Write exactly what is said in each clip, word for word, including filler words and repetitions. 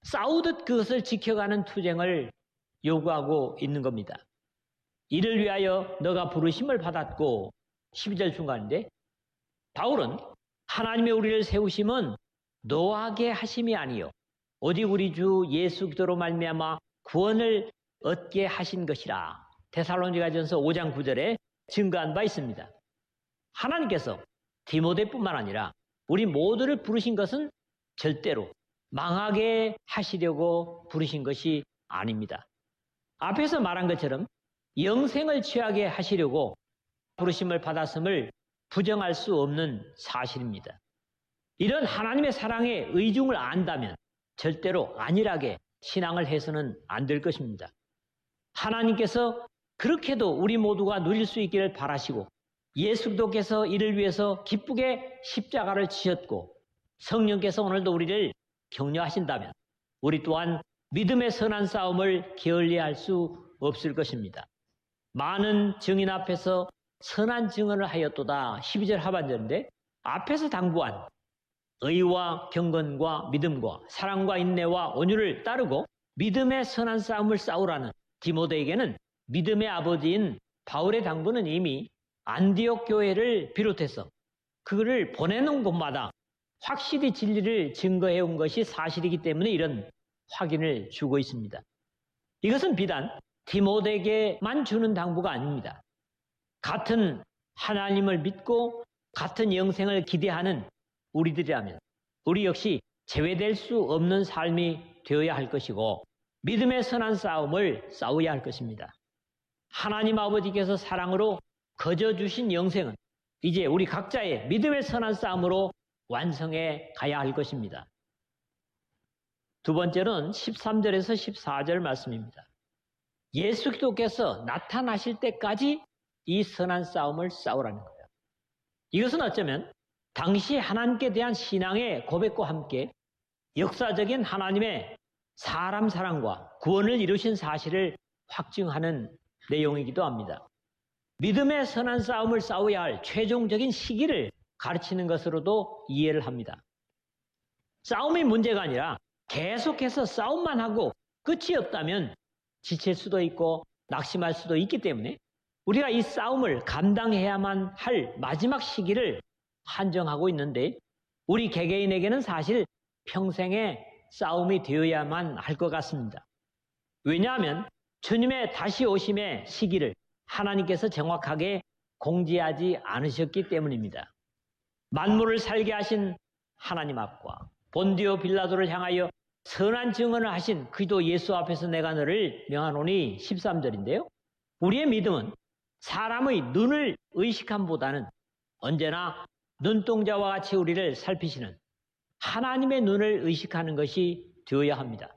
싸우듯 그것을 지켜가는 투쟁을 요구하고 있는 겁니다. 이를 위하여 너가 부르심을 받았고, 십이 절 중간인데 바울은 하나님의 우리를 세우심은 노하게 하심이 아니요 오직 우리 주 예수 그리스도로 말미암아 구원을 얻게 하신 것이라. 데살로니가전서 오 장 구 절에 증거한 바 있습니다. 하나님께서 디모데뿐만 아니라 우리 모두를 부르신 것은 절대로 망하게 하시려고 부르신 것이 아닙니다. 앞에서 말한 것처럼 영생을 취하게 하시려고 부르심을 받았음을 부정할 수 없는 사실입니다. 이런 하나님의 사랑의 의중을 안다면 절대로 안일하게 신앙을 해서는 안 될 것입니다. 하나님께서 그렇게도 우리 모두가 누릴 수 있기를 바라시고 예수 그리스도께서 이를 위해서 기쁘게 십자가를 지셨고 성령께서 오늘도 우리를 격려하신다면 우리 또한 믿음의 선한 싸움을 게을리할 수 없을 것입니다. 많은 증인 앞에서 선한 증언을 하였도다. 십이 절 하반절인데 앞에서 당부한 의와 경건과 믿음과 사랑과 인내와 온유를 따르고 믿음의 선한 싸움을 싸우라는 디모데에게는 믿음의 아버지인 바울의 당부는 이미 안디옥 교회를 비롯해서 그를 보내는 곳마다 확실히 진리를 증거해 온 것이 사실이기 때문에 이런 확인을 주고 있습니다. 이것은 비단 디모데에게만 주는 당부가 아닙니다. 같은 하나님을 믿고 같은 영생을 기대하는 우리들이라면 우리 역시 제외될 수 없는 삶이 되어야 할 것이고 믿음의 선한 싸움을 싸워야 할 것입니다. 하나님 아버지께서 사랑으로 거저 주신 영생은 이제 우리 각자의 믿음의 선한 싸움으로 완성해 가야 할 것입니다. 두 번째는 십삼 절에서 십사 절 말씀입니다. 예수 그리스도께서 나타나실 때까지 이 선한 싸움을 싸우라는 거예요. 이것은 어쩌면 당시 하나님께 대한 신앙의 고백과 함께 역사적인 하나님의 사람 사랑과 구원을 이루신 사실을 확증하는 내용이기도 합니다. 믿음의 선한 싸움을 싸워야 할 최종적인 시기를 가르치는 것으로도 이해를 합니다. 싸움이 문제가 아니라 계속해서 싸움만 하고 끝이 없다면 지칠 수도 있고 낙심할 수도 있기 때문에 우리가 이 싸움을 감당해야만 할 마지막 시기를 한정하고 있는데 우리 개개인에게는 사실 평생의 싸움이 되어야만 할 것 같습니다. 왜냐하면 주님의 다시 오심의 시기를 하나님께서 정확하게 공지하지 않으셨기 때문입니다. 만물을 살게 하신 하나님 앞과 본디오 빌라도를 향하여 선한 증언을 하신 그리스도 예수 앞에서 내가 너를 명하노니 십삼 절인데요. 우리의 믿음은 사람의 눈을 의식함보다는 언제나 눈동자와 같이 우리를 살피시는 하나님의 눈을 의식하는 것이 되어야 합니다.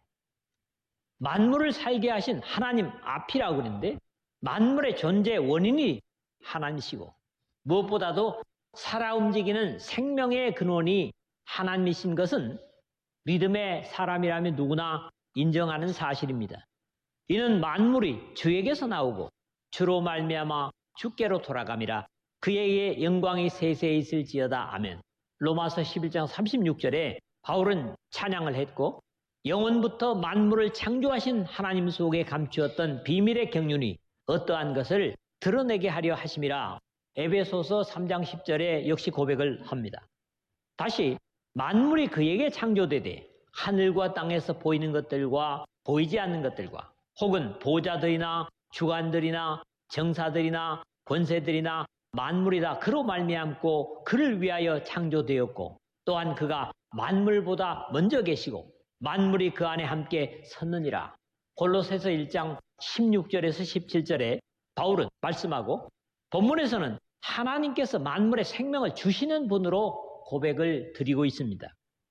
만물을 살게 하신 하나님 앞이라고 그러는데 만물의 존재 원인이 하나님이시고 무엇보다도 살아 움직이는 생명의 근원이 하나님이신 것은 믿음의 사람이라면 누구나 인정하는 사실입니다. 이는 만물이 주에게서 나오고 주로 말미암아 주께로 돌아감이라 그에게 영광이 세세히 있을지어다. 아멘. 로마서 십일 장 삼십육 절에 바울은 찬양을 했고 영원부터 만물을 창조하신 하나님 속에 감추었던 비밀의 경륜이 어떠한 것을 드러내게 하려 하심이라 에베소서 삼 장 십 절에 역시 고백을 합니다. 다시 만물이 그에게 창조되되 하늘과 땅에서 보이는 것들과 보이지 않는 것들과 혹은 보좌들이나 주관들이나 정사들이나 권세들이나 만물이다 그로 말미암고 그를 위하여 창조되었고 또한 그가 만물보다 먼저 계시고 만물이 그 안에 함께 섰느니라. 골로새서 일 장 십육 절에서 십칠 절에 바울은 말씀하고 본문에서는 하나님께서 만물에 생명을 주시는 분으로 고백을 드리고 있습니다.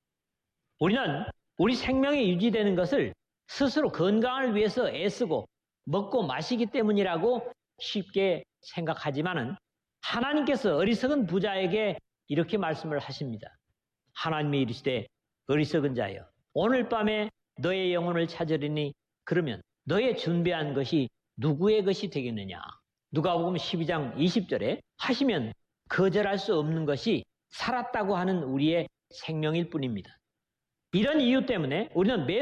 우리는 우리 생명이 유지되는 것을 스스로 건강을 위해서 애쓰고 먹고 마시기 때문이라고 쉽게 생각하지만은 하나님께서 어리석은 부자에게 이렇게 말씀을 하십니다. 하나님이 이르시되 어리석은 자여 오늘 밤에 너의 영혼을 찾으리니 그러면 너의 준비한 것이 누구의 것이 되겠느냐. 누가복음 십이 장 이십 절에 하시면 거절할 수 없는 것이 살았다고 하는 우리의 생명일 뿐입니다. 이런 이유 때문에 우리는 매